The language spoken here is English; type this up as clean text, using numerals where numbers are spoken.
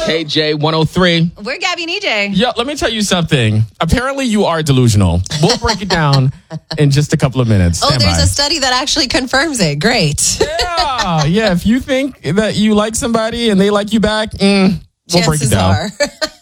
KJ 103. We're Gabby and EJ. Yo, let me tell you something. Apparently, you are delusional. We'll break it down in just a couple of minutes. Oh, Stand there's by. a study that actually confirms it. Great. Yeah. If you think that you like somebody and they like you back, we'll break it Chances down. are.